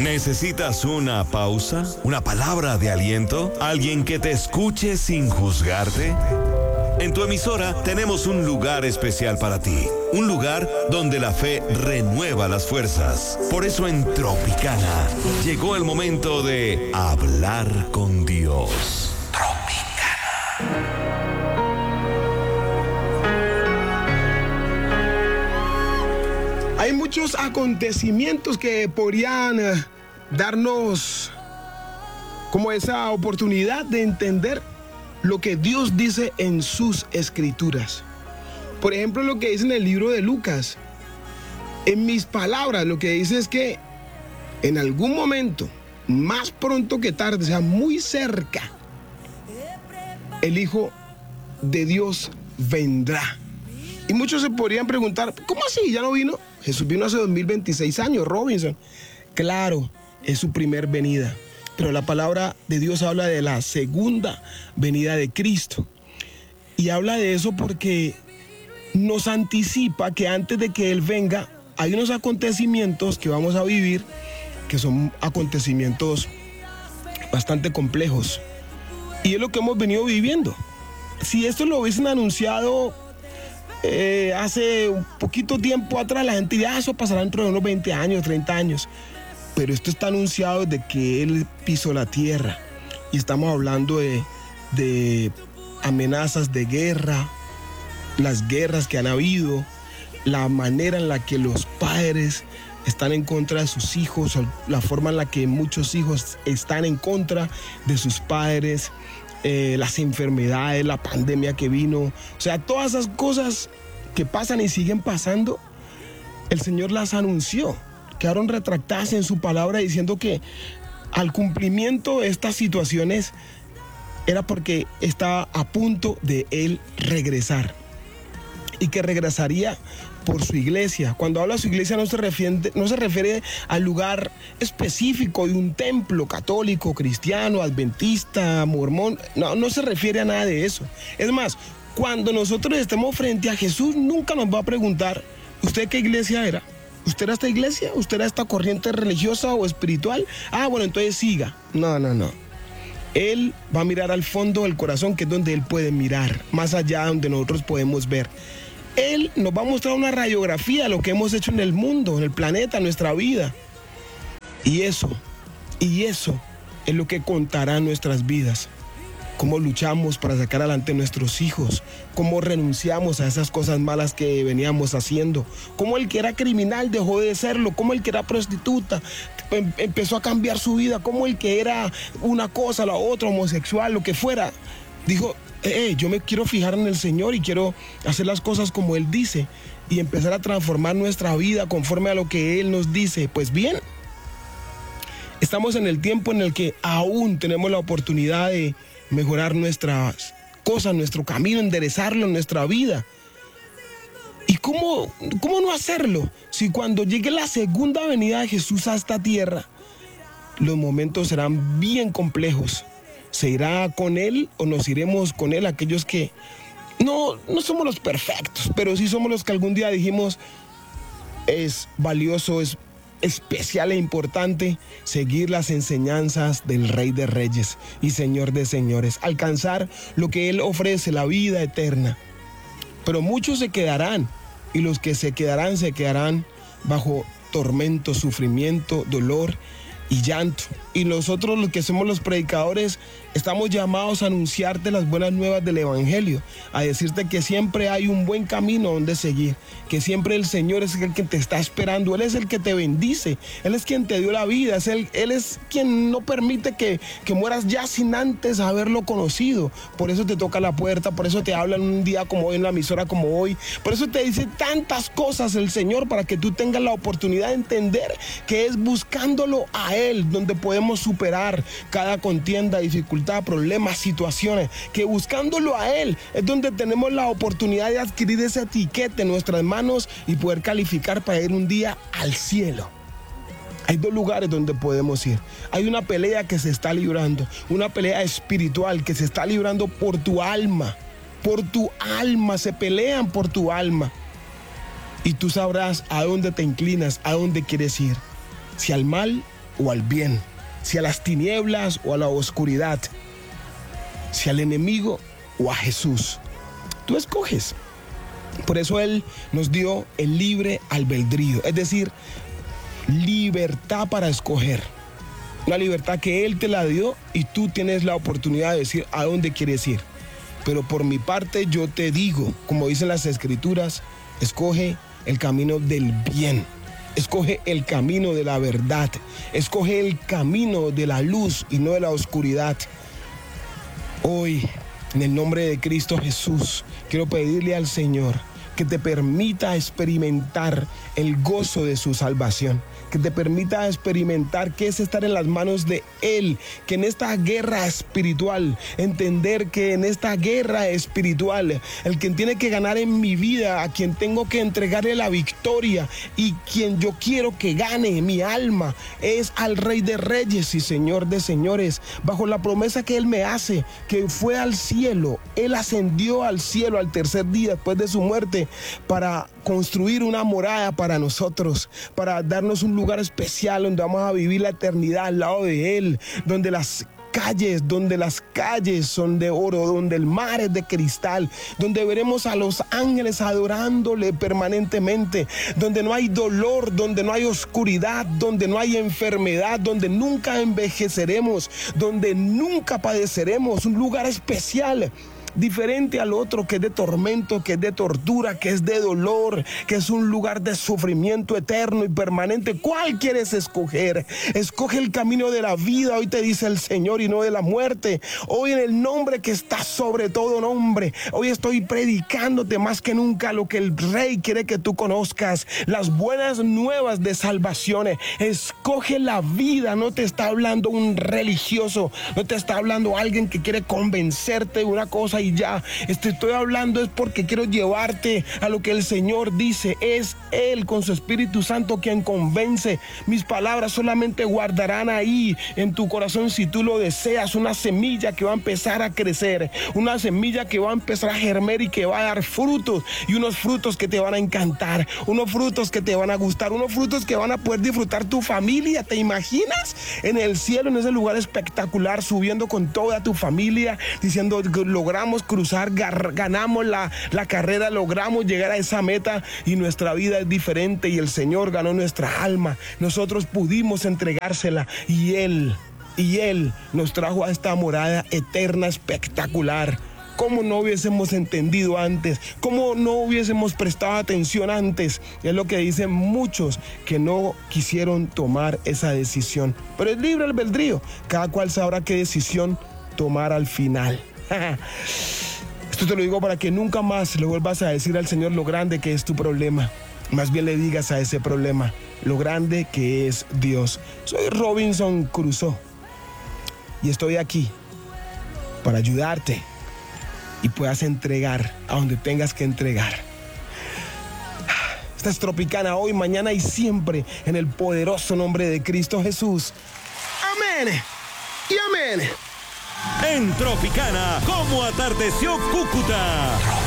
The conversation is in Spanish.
¿Necesitas una pausa? ¿Una palabra de aliento? ¿Alguien que te escuche sin juzgarte? En tu emisora tenemos un lugar especial para ti. Un lugar donde la fe renueva las fuerzas. Por eso en Tropicana llegó el momento de hablar con Dios. Tropicana. Hay muchos acontecimientos que podrían darnos como esa oportunidad de entender lo que Dios dice en sus escrituras. Por ejemplo, lo que dice en el libro de Lucas. En mis palabras, lo que dice es que en algún momento, más pronto que tarde, o sea, muy cerca, el Hijo de Dios vendrá. Y muchos se podrían preguntar, ¿cómo así? ¿Ya no vino? Jesús vino hace 2026 años, Robinson. Claro, es su primer venida. Pero la palabra de Dios habla de la segunda venida de Cristo. Y habla de eso porque nos anticipa que antes de que Él venga, hay unos acontecimientos que vamos a vivir que son acontecimientos bastante complejos. Y es lo que hemos venido viviendo. Si esto lo hubiesen anunciado hace un poquito tiempo atrás, la gente diría, eso pasará dentro de unos 20 años, 30 años. Pero esto está anunciado desde que Él pisó la tierra. Y estamos hablando de amenazas de guerra, las guerras que han habido, la manera en la que los padres están en contra de sus hijos, la forma en la que muchos hijos están en contra de sus padres, las enfermedades, la pandemia que vino. O sea, todas esas cosas que pasan y siguen pasando, el Señor las anunció. Quedaron retractadas en su palabra diciendo que al cumplimiento de estas situaciones era porque estaba a punto de Él regresar. Y que regresaría por su iglesia. Cuando habla de su iglesia no se refiere al lugar específico de un templo católico, cristiano, adventista, mormón. No se refiere a nada de eso. Es más, cuando nosotros estemos frente a Jesús, nunca nos va a preguntar, ¿usted qué iglesia era? ¿Usted era esta iglesia? ¿Usted era esta corriente religiosa o espiritual? Bueno, entonces siga. No. Él va a mirar al fondo del corazón, que es donde Él puede mirar, más allá de donde nosotros podemos ver. Él nos va a mostrar una radiografía de lo que hemos hecho en el mundo, en el planeta, en nuestra vida. Y eso es lo que contará nuestras vidas. Cómo luchamos para sacar adelante a nuestros hijos, cómo renunciamos a esas cosas malas que veníamos haciendo, cómo el que era criminal dejó de serlo, cómo el que era prostituta empezó a cambiar su vida, cómo el que era una cosa, la otra, homosexual, lo que fuera, dijo, yo me quiero fijar en el Señor y quiero hacer las cosas como Él dice y empezar a transformar nuestra vida conforme a lo que Él nos dice. Pues bien, estamos en el tiempo en el que aún tenemos la oportunidad de mejorar nuestras cosas, nuestro camino, enderezarlo en nuestra vida. ¿Y cómo no hacerlo? Si cuando llegue la segunda venida de Jesús a esta tierra, los momentos serán bien complejos. ¿Se irá con Él o nos iremos con Él aquellos que no somos los perfectos, pero sí somos los que algún día dijimos es valioso, es especial e importante seguir las enseñanzas del Rey de Reyes y Señor de Señores, alcanzar lo que Él ofrece, la vida eterna? Pero muchos se quedarán, y los que se quedarán bajo tormento, sufrimiento, dolor y llanto. Y nosotros, los que somos los predicadores, estamos llamados a anunciarte las buenas nuevas del Evangelio, a decirte que siempre hay un buen camino donde seguir, que siempre el Señor es el que te está esperando, Él es el que te bendice, Él es quien te dio la vida, Él es quien no permite que mueras ya sin antes haberlo conocido. Por eso te toca la puerta, por eso te habla en un día como hoy, en la emisora como hoy, por eso te dice tantas cosas el Señor, para que tú tengas la oportunidad de entender que es buscándolo a Él donde podemos superar cada contienda, dificultad, problemas, situaciones, que buscándolo a Él es donde tenemos la oportunidad de adquirir esa etiqueta en nuestras manos y poder calificar para ir un día al cielo. Hay dos lugares donde podemos ir. Hay una pelea que se está librando, una pelea espiritual que se está librando por tu alma, se pelean por tu alma. Y tú sabrás a dónde te inclinas, a dónde quieres ir, si al mal o al bien, si a las tinieblas o a la oscuridad, si al enemigo o a Jesús. Tú escoges. Por eso Él nos dio el libre albedrío, es decir, libertad para escoger. Una libertad que Él te la dio y tú tienes la oportunidad de decir a dónde quieres ir. Pero por mi parte yo te digo, como dicen las Escrituras, escoge el camino del bien. Escoge el camino de la verdad. Escoge el camino de la luz y no de la oscuridad. Hoy, en el nombre de Cristo Jesús, quiero pedirle al Señor que te permita experimentar el gozo de su salvación, que te permita experimentar qué es estar en las manos de Él, que en esta guerra espiritual, entender que en esta guerra espiritual, el quien tiene que ganar en mi vida, a quien tengo que entregarle la victoria y quien yo quiero que gane mi alma, es al Rey de Reyes y Señor de Señores, bajo la promesa que Él me hace, que fue al cielo, Él ascendió al cielo al tercer día después de su muerte, para construir una morada para nosotros, para darnos un lugar especial donde vamos a vivir la eternidad al lado de Él, donde las calles son de oro, donde el mar es de cristal, donde veremos a los ángeles adorándole permanentemente, donde no hay dolor, donde no hay oscuridad, donde no hay enfermedad, donde nunca envejeceremos, donde nunca padeceremos, un lugar especial, diferente al otro, que es de tormento, que es de tortura, que es de dolor, que es un lugar de sufrimiento eterno y permanente. ¿Cuál quieres escoger? Escoge el camino de la vida, hoy te dice el Señor, y no de la muerte. Hoy, en el nombre que está sobre todo nombre, hoy estoy predicándote más que nunca lo que el Rey quiere que tú conozcas, las buenas nuevas de salvación. Escoge la vida. No te está hablando un religioso, no te está hablando alguien que quiere convencerte de una cosa y ya. Estoy hablando es porque quiero llevarte a lo que el Señor dice. Es Él con su Espíritu Santo quien convence. Mis palabras solamente guardarán ahí en tu corazón, si tú lo deseas, una semilla que va a empezar a crecer, una semilla que va a empezar a germinar y que va a dar frutos, y unos frutos que te van a encantar, unos frutos que te van a gustar, unos frutos que van a poder disfrutar tu familia. ¿Te imaginas en el cielo, en ese lugar espectacular, subiendo con toda tu familia, diciendo: logramos cruzar, ganamos la carrera, logramos llegar a esa meta y nuestra vida es diferente y el Señor ganó nuestra alma, nosotros pudimos entregársela y Él nos trajo a esta morada eterna espectacular? ¿Cómo no hubiésemos entendido antes? ¿Cómo no hubiésemos prestado atención antes? Es lo que dicen muchos que no quisieron tomar esa decisión. Pero es libre albedrío. Cada cual sabrá qué decisión tomar al final. Esto te lo digo para que nunca más le vuelvas a decir al Señor lo grande que es tu problema. Más bien le digas a ese problema lo grande que es Dios. Soy Robinson Crusoe y estoy aquí para ayudarte y puedas entregar a donde tengas que entregar. Esta es Tropicana, hoy, mañana y siempre, en el poderoso nombre de Cristo Jesús. Amén y amén. En Tropicana, ¿cómo atardeció Cúcuta?